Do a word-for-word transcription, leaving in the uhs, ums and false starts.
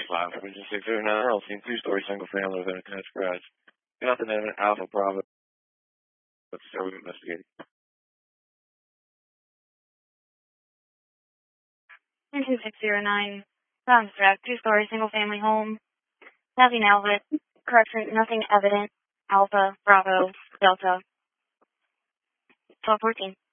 five, Division six oh nine, Earl, seen two-story single-family with an attached garage. Nothing in Alpha Bravo. Let's start with investigating. two six zero nine, Sounds correct. Two-story single-family home. Nothing Alpha. Correction, nothing evident. Alpha, Bravo, Delta. twelve fourteen.